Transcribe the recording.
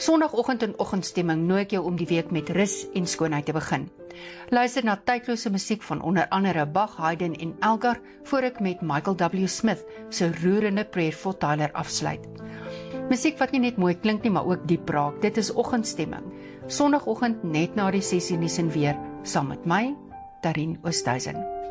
Sondagoggend en oggendstemming nooi ek jou om die week met rus en skoonheid te begin. Luister na tydlose musiek van onder andere Bach, Haydn en Elgar, voor ek met Michael W. Smith se roerende Prayer for Tyler afsluit. Musiek wat nie net mooi klink nie, maar ook diep raak. Dit is oggendstemming. Sondagoggend net na die 6 nuus en weer, saam met my, Tarien Oosthuizen.